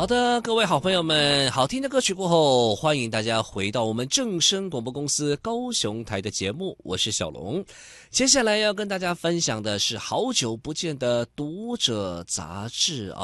好的，各位好朋友们，好听的歌曲过后，欢迎大家回到我们正声广播公司高雄台的节目，我是小龙。接下来要跟大家分享的是好久不见的读者杂志啊。